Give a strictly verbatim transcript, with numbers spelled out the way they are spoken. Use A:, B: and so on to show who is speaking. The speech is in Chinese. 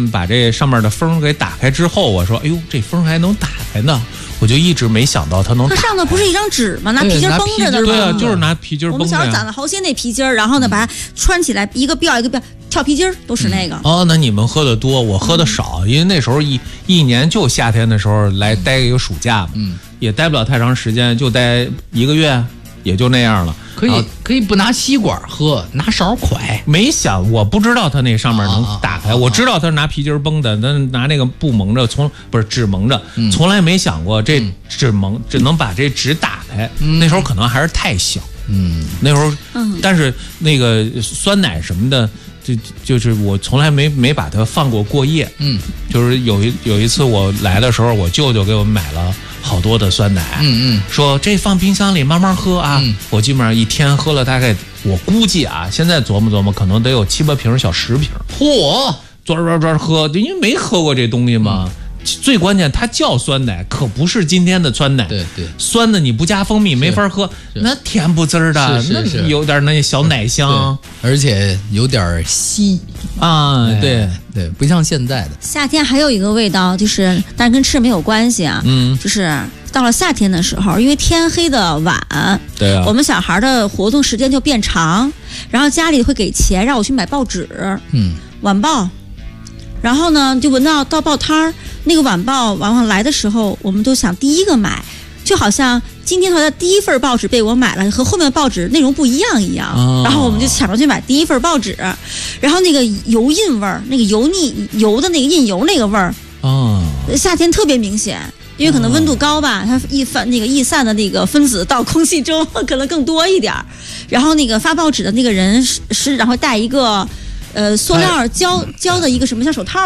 A: 们把这上面的封给打开之后，我说：“哎呦，这封还能打开呢！”我就一直没想到它能打开。
B: 它上头不是一张纸吗？拿皮筋绷着的。
A: 对啊，就是拿皮筋绷着。
B: 我们小时候攒了好些那皮筋儿，然后呢，把它穿起来，一个吊一个吊，跳皮筋儿都是那个。
A: 嗯、哦，那你们喝的多，我喝的少，嗯、因为那时候一一年就夏天的时候来待一个暑假嘛，嗯，也待不了太长时间，就待一个月，也就那样了。
C: 可以可以不拿吸管喝，拿勺蒯。
A: 没想，我不知道它那上面能打开，啊啊啊啊我知道它是拿皮筋绷的，那拿那个布蒙着，从不是纸蒙着，嗯、从来没想过这纸蒙只能把这纸打开。嗯、那时候可能还是太小，嗯，那时候，嗯，但是那个酸奶什么的。就就是我从来没没把它放过过夜，嗯，就是有一有一次我来的时候，我舅舅给我们买了好多的酸奶，嗯嗯，说这放冰箱里慢慢喝啊，嗯、我基本上一天喝了大概，我估计啊，现在琢磨琢磨，可能得有七八瓶小十瓶，
C: 嚯，
A: 抓抓抓喝，因为没喝过这东西嘛。嗯最关键，它叫酸奶，可不是今天的酸奶。
C: 对对，
A: 酸的你不加蜂蜜没法喝，那甜不滋儿的，
C: 是是是
A: 那有点那小奶香，
C: 而且有点稀
A: 啊。对、哎、
C: 对，不像现在的。
B: 夏天还有一个味道，就是但是跟吃没有关系啊，嗯，就是到了夏天的时候，因为天黑的晚，
A: 对啊，
B: 我们小孩的活动时间就变长，然后家里会给钱让我去买报纸，嗯，晚报。然后呢，就闻到到报摊儿那个晚报往往来的时候，我们都想第一个买，就好像今天好像第一份报纸被我买了，和后面报纸内容不一样一样。哦、然后我们就抢着去买第一份报纸，然后那个油印味儿，那个油腻油的那个印油那个味儿，哦，夏天特别明显。因为可能温度高吧，它易散那个易散的那个分子到空气中可能更多一点。然后那个发报纸的那个人是是然后戴一个。呃，塑料胶胶的一个什么像手套